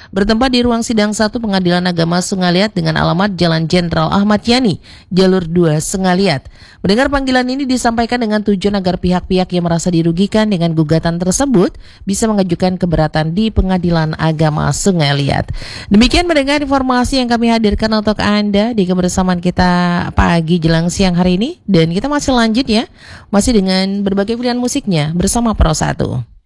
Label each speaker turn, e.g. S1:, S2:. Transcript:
S1: bertempat di ruang sidang 1 Pengadilan Agama Sungaliat dengan alamat Jalan Jenderal Ahmad Yani, Jalur 2 Sungaliat. Mendengar panggilan ini disampaikan dengan tujuan agar pihak-pihak yang merasa dirugikan dengan gugatan tersebut bisa mengajukan keberatan di Pengadilan Agama Sungaliat. Demikian mendengar informasi yang kami hadirkan untuk Anda di kebersamaan kita pagi jelang siang hari ini. Dan kita masih lanjut ya, masih dengan berbagai pilihan musiknya bersama Pro 1.